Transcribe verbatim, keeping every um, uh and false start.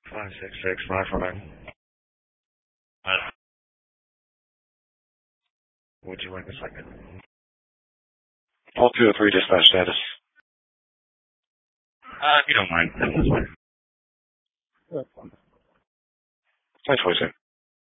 Five six six five four nine. Uh, would you like a second? All two oh three dispatch status. Uh, if you don't mind. That's fine. Thanks, Jose.